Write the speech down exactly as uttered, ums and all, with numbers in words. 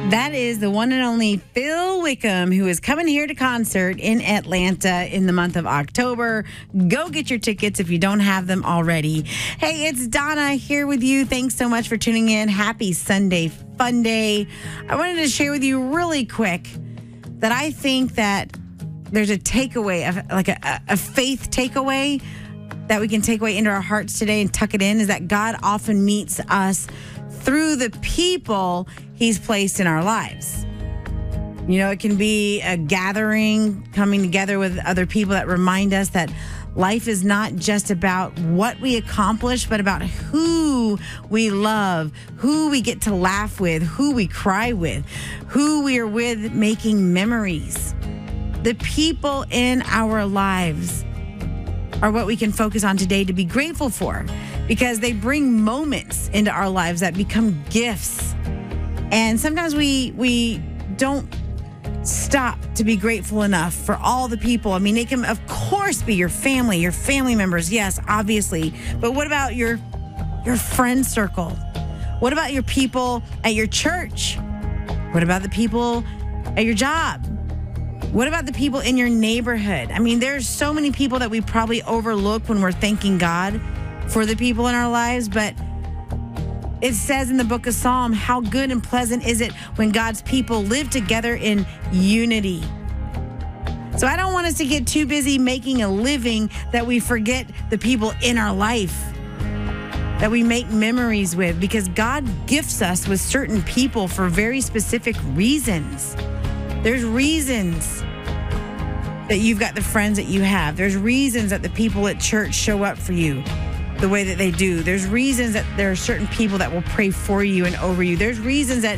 That is the one and only Phil Wickham, who is coming here to concert in Atlanta in the month of October. Go get your tickets if you don't have them already. Hey, it's Donna here with you. Thanks so much for tuning in. Happy Sunday Fun Day. I wanted to share with you really quick that I think that there's a takeaway, like a, a faith takeaway that we can take away into our hearts today and tuck it in, is that God often meets us through the people he's placed in our lives. You know, it can be a gathering, coming together with other people that remind us that life is not just about what we accomplish, but about who we love, who we get to laugh with, who we cry with, who we are with making memories. The people in our lives are what we can focus on today to be grateful for, because they bring moments into our lives that become gifts. And sometimes we we don't stop to be grateful enough for all the people. I mean, they can, of course, be your family, your family members. Yes, obviously. But what about your your friend circle? What about your people at your church? What about the people at your job? What about the people in your neighborhood? I mean, there's so many people that we probably overlook when we're thanking God for the people in our lives, but it says in the book of Psalm, how good and pleasant is it when God's people live together in unity. So I don't want us to get too busy making a living that we forget the people in our life that we make memories with, because God gifts us with certain people for very specific reasons. There's reasons that you've got the friends that you have. There's reasons that the people at church show up for you the way that they do. There's reasons that there are certain people that will pray for you and over you. There's reasons that